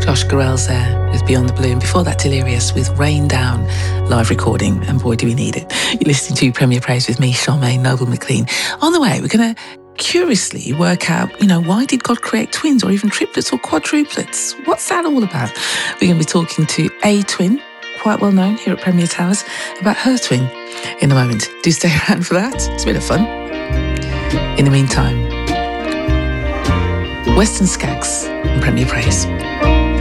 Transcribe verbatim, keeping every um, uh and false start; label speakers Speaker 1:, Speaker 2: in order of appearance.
Speaker 1: Josh Garrels there with Beyond the Blue, and before that Delirious with Rain Down, live recording, and boy do we need it. You're listening to Premier Praise with me, Charmaine Noble-McLean. On the way, we're going to curiously work out, you know, why did God create twins or even triplets or quadruplets? What's that all about? We're going to be talking to a twin, quite well known here at Premier Towers, about her twin in a moment. Do stay around for that. It's a bit of fun. In the meantime, Western Skaggs and Premier Praise.